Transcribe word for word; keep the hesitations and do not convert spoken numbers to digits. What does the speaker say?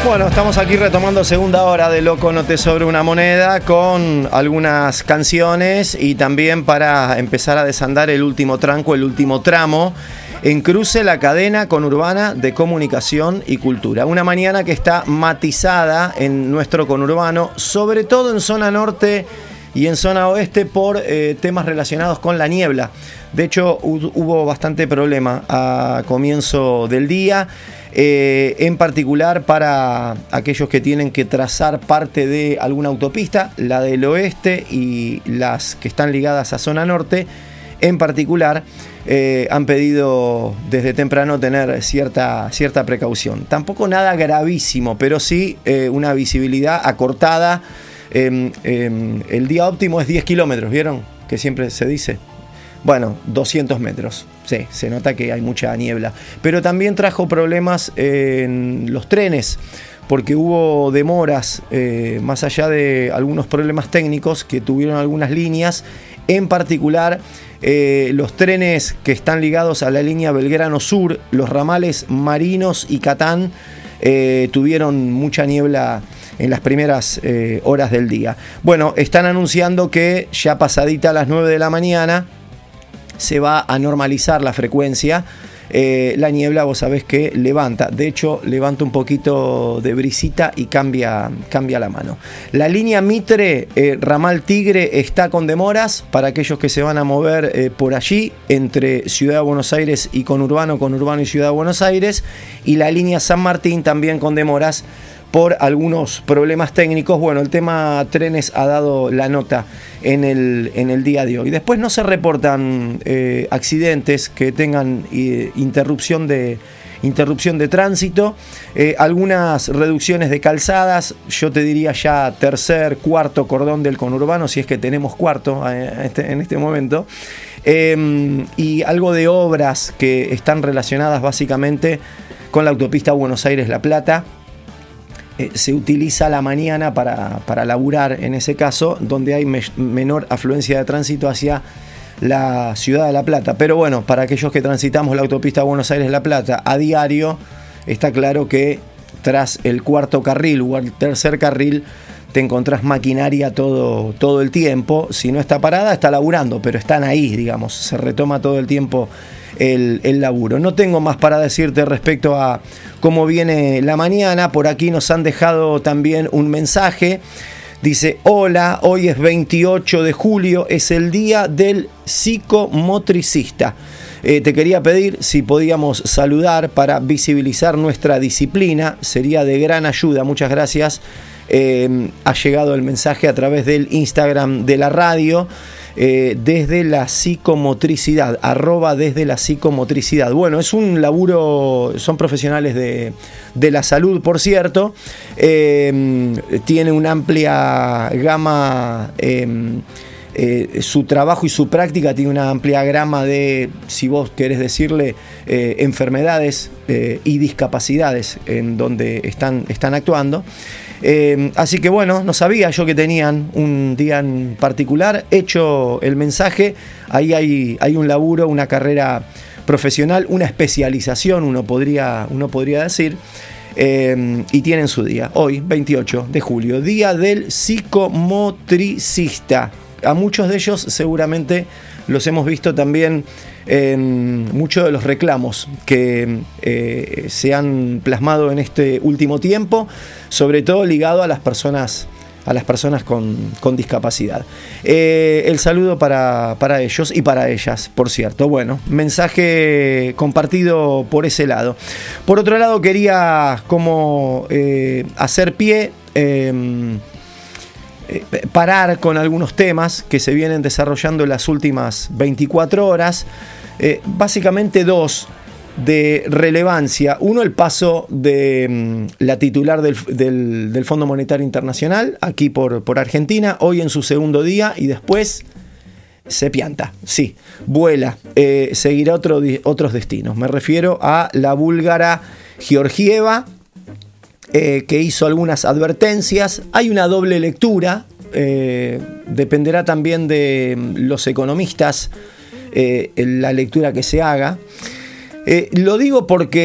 Bueno, estamos aquí retomando segunda hora de Loco No Te Sobre Una Moneda con algunas canciones y también para empezar a desandar el último tranco, el último tramo en Cruce la Cadena Conurbana de Comunicación y Cultura. Una mañana que está matizada en nuestro conurbano, sobre todo en zona norte y en zona oeste por eh, temas relacionados con la niebla. De hecho, hubo bastante problema a comienzo del día, eh, en particular para aquellos que tienen que trazar parte de alguna autopista, la del oeste y las que están ligadas a zona norte. En particular, eh, han pedido desde temprano tener cierta, cierta precaución. Tampoco nada gravísimo, pero sí eh, una visibilidad acortada. Eh, eh, el día óptimo es diez kilómetros, ¿vieron? Que siempre se dice. Bueno, doscientos metros. Sí, se nota que hay mucha niebla. Pero también trajo problemas en los trenes, porque hubo demoras, eh, más allá de algunos problemas técnicos que tuvieron algunas líneas, en particular eh, los trenes que están ligados a la línea Belgrano Sur, los ramales Marinos y Catán, eh, tuvieron mucha niebla en las primeras eh, horas del día. Bueno, están anunciando que ya pasadita a las nueve de la mañana se va a normalizar la frecuencia. Eh, la niebla, vos sabés que levanta, de hecho levanta un poquito de brisita y cambia, cambia la mano. La línea Mitre, eh, Ramal Tigre, está con demoras para aquellos que se van a mover eh, por allí, entre Ciudad de Buenos Aires y Conurbano, Conurbano y Ciudad de Buenos Aires, y la línea San Martín también con demoras por algunos problemas técnicos. Bueno, el tema trenes ha dado la nota en el, en el día de hoy. Después no se reportan eh, accidentes que tengan eh, interrupción de, interrupción de tránsito. Eh, algunas reducciones de calzadas, yo te diría ya tercer, cuarto cordón del conurbano, si es que tenemos cuarto eh, este, en este momento. Eh, y algo de obras que están relacionadas básicamente con la autopista Buenos Aires-La Plata. Se utiliza la mañana para, para laburar en ese caso, donde hay me, menor afluencia de tránsito hacia la ciudad de La Plata. Pero bueno, para aquellos que transitamos la autopista Buenos Aires-La Plata a diario, está claro que tras el cuarto carril o el tercer carril te encontrás maquinaria todo, todo el tiempo. Si no está parada, está laburando, pero están ahí, digamos, se retoma todo el tiempo el, el laburo. No tengo más para decirte respecto a cómo viene la mañana. Por aquí nos han dejado también un mensaje. Dice: hola, hoy es veintiocho de julio, es el día del psicomotricista. Eh, te quería pedir si podíamos saludar para visibilizar nuestra disciplina, sería de gran ayuda. Muchas gracias. Eh, ha llegado el mensaje a través del Instagram de la radio. Eh, desde la psicomotricidad, arroba desde la psicomotricidad. Bueno, es un laburo, son profesionales de, de la salud, por cierto. Eh, tiene una amplia gama, eh, eh, su trabajo y su práctica tiene una amplia gama de, si vos querés decirle, eh, enfermedades eh, y discapacidades en donde están, están actuando. Eh, así que bueno, no sabía yo que tenían un día en particular. Hecho el mensaje, ahí hay, hay un laburo, una carrera profesional, una especialización, uno podría, uno podría decir, eh, y tienen su día, hoy, veintiocho de julio, día del psicomotricista. A muchos de ellos seguramente los hemos visto también en muchos de los reclamos que eh, se han plasmado en este último tiempo, sobre todo ligado a las personas, a las personas con, con discapacidad. Eh, el saludo para, para ellos y para ellas, por cierto. Bueno, mensaje compartido por ese lado. Por otro lado, quería como eh, hacer pie, eh, parar con algunos temas que se vienen desarrollando en las últimas veinticuatro horas, eh, básicamente dos de relevancia. Uno, el paso de um, la titular del, del, del Fondo Monetario Internacional aquí por, por Argentina, hoy en su segundo día, y después se pianta, sí, vuela, eh, seguirá otro, otros destinos. Me refiero a la búlgara Georgieva, Eh, que hizo algunas advertencias. Hay una doble lectura, eh, dependerá también de los economistas eh, la lectura que se haga. Eh, lo digo porque